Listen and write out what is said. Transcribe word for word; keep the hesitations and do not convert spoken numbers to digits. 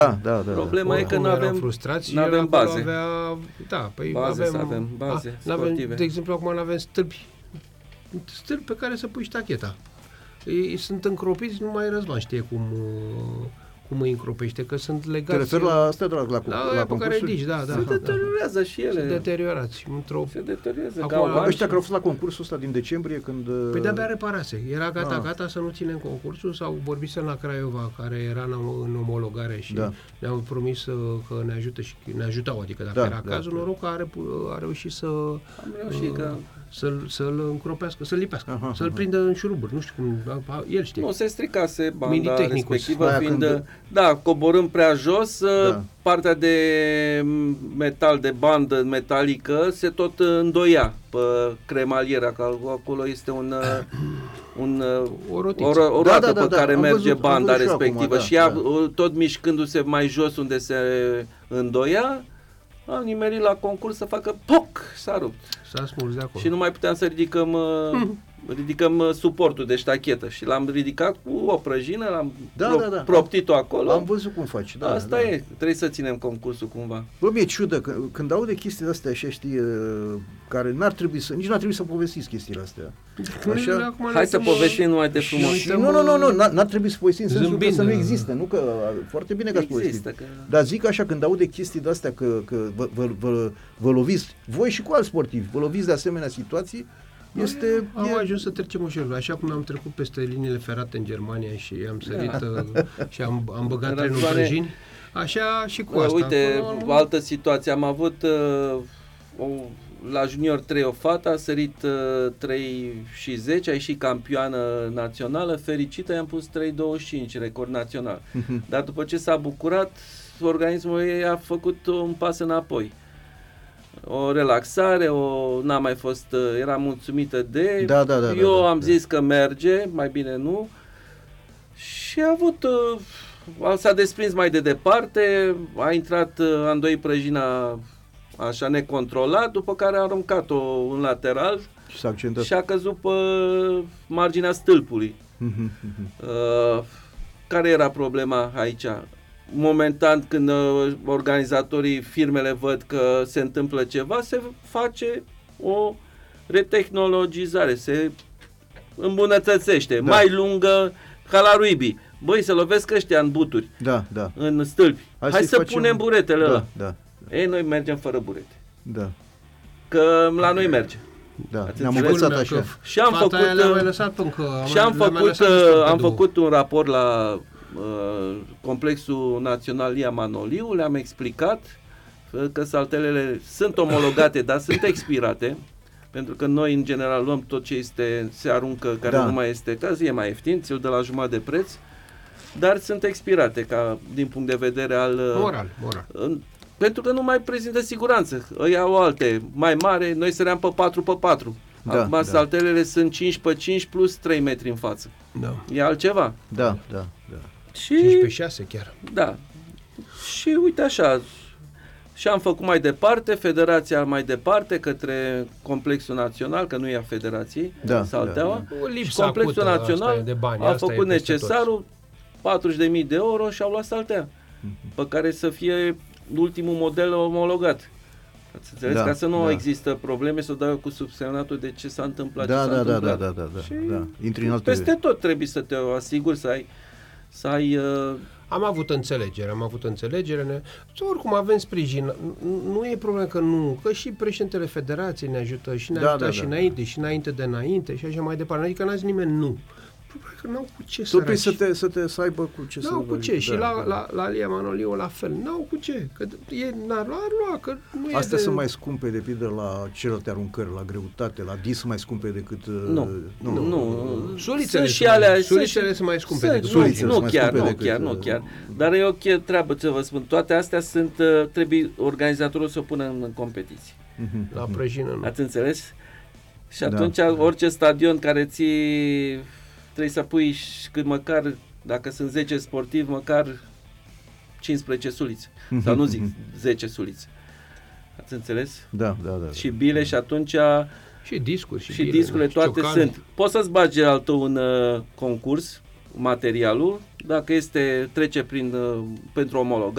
Da, da, da. Problema e că nu avem, nu avem baze. Avea, da, păi baze avem, avem baze a, sportive. Avem, de exemplu, acum nu avem stâlpi. Stâlpi pe care să pui ștacheta. Ei sunt încropiți, numai Răzvan știe cum, cum îi încropește, că sunt legați. Te referi la astea, la, la, la, la pe care ridici, da, da. Se deteriorează da, și ele. Se deteriorați. Într-o... Se deteriorează. Acum, ăștia care au fost la concursul ăsta din decembrie, când... Păi de-abia reparase. Era gata, ah. gata să nu ținem concursul, sau vorbisem la Craiova, care era în, în omologare și da. ne-au promis că ne ajută și ne ajutau, adică dacă da, era da, cazul, da. noroc că a, a reușit să... Am reușit că... Să-l, să-l încropească, să-l lipească, aha, să-l aha. prindă în șuruburi, nu știu cum, el știe. Nu, se stricase banda respectivă, Aia fiind, când... da, coborând prea jos, da. partea de metal, de bandă metalică, se tot îndoia pe cremaliera, că acolo este un, un, o rotiță, o, o roată da, da, da, pe da. care Am merge văzut, banda și respectivă acum, da, și ea, da. tot mișcându-se mai jos unde se îndoia, am nimerit la concurs să facă poc, s-a rupt. S-a smuls de acolo. Și nu mai puteam să ridicăm, hmm. ridicăm suportul de ștachetă și l-am ridicat cu o prăjină, l-am da, pro- da, da. proptit-o acolo. Am văzut cum faci. Da, Asta da. e, trebuie să ținem concursul cumva. Bă, mi-e ciudă, că, când aud de chestii astea așa, știi, care n-ar trebui să, nici n-ar trebui să povestiți chestiile astea. Așa? Hai să povestim numai de frumos. Și, nu, nu, nu, nu, n-ar, n-ar trebui să povestim în sensul Zâmbind, că să nu există, nu că foarte bine că ați povestit. Că... Dar zic așa, când aud de chestii de astea că, că vă, vă, vă, vă loviți, voi și cu alți sportivi, vă loviți de asemenea situații, este... Am e... ajuns să trecem ușor, așa cum am trecut peste liniile ferate în Germania și am sărit da. și am, am băgat trenul Răzvane... prăjini, așa și cu asta. Uite, Acum, o altă situație, am avut uh, o, la junior trei o fată, a sărit uh, trei și zece, a ieșit campioană națională, fericită, i-am pus trei douăzeci și cinci, record național. Dar după ce s-a bucurat, organismul ei a făcut un pas înapoi. O relaxare, o, n-a mai fost, era mulțumită de... Da, da, da, eu da, da, am da. zis că merge, mai bine nu. Și a avut... S-a desprins mai de departe, a intrat, a îndoit prăjina așa necontrolat, după care a aruncat-o în lateral și, s-a accentat. și a căzut pe marginea stâlpului. uh, care era problema aici? Momentan, când uh, organizatorii, firmele văd că se întâmplă ceva, se face o retehnologizare, se îmbunătățește, da. Mai lungă, ca la rugby. Băi, se lovesc ăștia în buturi, da, da. în stâlpi. Hai, Hai să facem... punem buretele ăla. Da, da, da. Ei, noi mergem fără burete. Da. Că la noi merge. Da, ne-am învățat așa. Și am făcut, încă, și am făcut, am făcut un raport la uh, Complexul Național Lia Manoliu, le-am explicat uh, că saltelele sunt omologate, dar sunt expirate, pentru că noi în general luăm tot ce este, se aruncă, care da. nu mai este caz, e mai ieftin, ți-l dă la jumătate de preț, dar sunt expirate ca din punct de vedere al... Uh, moral, moral. Uh, pentru că nu mai prezintă siguranță. Îi au alte mai mare, noi săream pe patru pe patru. Da, acum da. saltelele sunt cinci pe cinci plus trei metri în față. Da. E altceva. Da, da, da. Și, cinci pe șase chiar. Da. Și uite așa, și am făcut mai departe, federația mai departe, către Complexul Național, că nu e a federației, da, Salteaua. Da. Și Complexul Național de bani, a făcut necesarul, patruzeci de mii de euro și au luat Saltea, mm-hmm. pe care să fie ultimul model omologat. Ați înțeles? Da, ca să nu da. există probleme, să o dau eu cu subsemnatul de ce s-a întâmplat, da, ce s-a da, întâmplat. Da, da, da, da, și da. Intri în alte... peste tot trebuie să te asiguri, să ai... Să ai uh... Am avut înțelegere, am avut înțelegere. Ne... Oricum avem sprijin. Nu e problemă că nu, că și președintele federației ne ajută și ne-a da, ajutat da, și da, înainte, da. și înainte de înainte și așa mai departe. Adică n-a zis nimeni nu. Că n-au cu ce să Totul să te, să te să aibă cu ce n-au să... cu ce. Da, și da, la, da. la, la Lia Manoliu la fel. N-au cu ce. Că e, n-ar lua, ar lua, că nu e Astea de... sunt mai scumpe, de pildă, la celelalte aruncări, la greutate, la dis mai scumpe decât... Nu, nu. nu. nu. Sulițele sunt și alea... Sulițele sunt mai scumpe sunt, decât... Sulițele nu, sunt mai chiar, scumpe nu, decât, chiar, nu, chiar. Dar e o treabă ce vă spun. Toate astea sunt, trebuie organizatorul să o pună în competiție. Mm-hmm. La prăjină, nu. Ați înțeles? Și atunci da. orice stadion care ți... trebuie să pui cât măcar, dacă sunt zece sportivi, măcar cincisprezece sulițe. Sau nu zic zece sulițe. Ați înțeles? Da, da, da. Și bile și atunci... Și discuri. Și, și bile, discurile și toate ciocane. sunt. Poți să-ți bagi al tău în uh, concurs, materialul, dacă este trece prin, uh, pentru omologare.